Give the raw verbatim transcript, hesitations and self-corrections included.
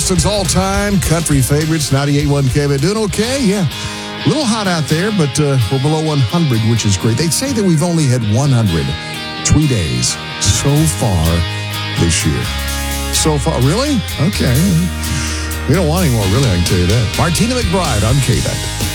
Austin's all-time country favorites, ninety-eight point one K B. Doing okay? Yeah. A little hot out there, but uh, we're below one hundred, which is great. They say that we've only had one hundred two days so far this year. So far? Really? Okay. We don't want any more, really, I can tell you that. Martina McBride on K B A T.